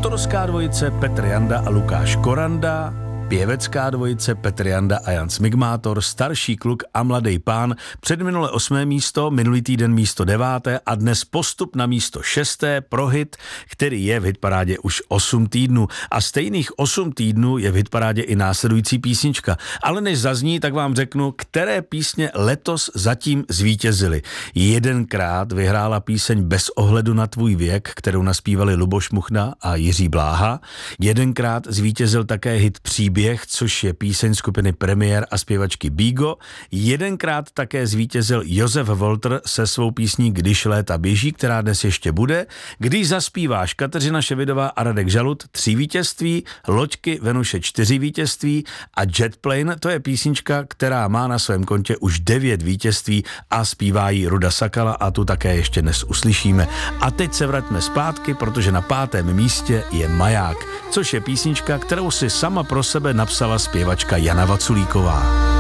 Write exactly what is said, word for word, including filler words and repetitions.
autorská dvojice Petr Janda a Lukáš Koranda, pěvecká dvojice Petr Janda a Jan Smigmátor, starší kluk a mladý pán, předminule osmé místo, minulý týden místo deváté a dnes postup na místo šesté pro hit, který je v hitparádě už osm týdnů. A stejných osm týdnů je v hitparádě i následující písnička. Ale než zazní, tak vám řeknu, které písně letos zatím zvítězily. Jedenkrát vyhrála píseň Bez ohledu na tvůj věk, kterou naspívali Luboš Muchna a Jiří Bláha. Jedenkrát zvítězil také hit Příběh, což je píseň skupiny Premiér a zpěvačky Bígo. Jedenkrát také zvítězil Josef Volter se svou písní Když léta běží, která dnes ještě bude. Když zaspíváš Kateřina Ševidová a Radek Žalud, tři vítězství, Loďky Venuše čtyři vítězství a Jetplane, to je písnička, která má na svém kontě už devět vítězství a zpívá ji Ruda Sakala a tu také ještě dnes uslyšíme. A teď se vraťme zpátky, protože na pátém místě je Maják, což je písnička, kterou si sama pro sebe napsala zpěvačka Jana Vaculíková.